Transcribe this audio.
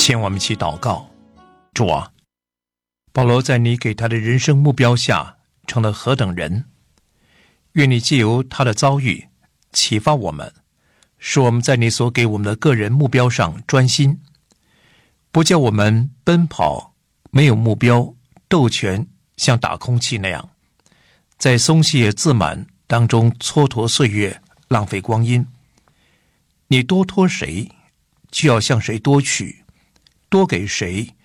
请我们一起祷告。主啊，保罗在你给他的人生目标下成了何等人，愿你藉由他的遭遇启发我们，使我们在你所给我们的个人目标上专心，不叫我们奔跑没有目标，斗拳像打空气那样，在松懈自满当中蹉跎岁月，浪费光阴。你多托谁，就要向谁多取，多给谁，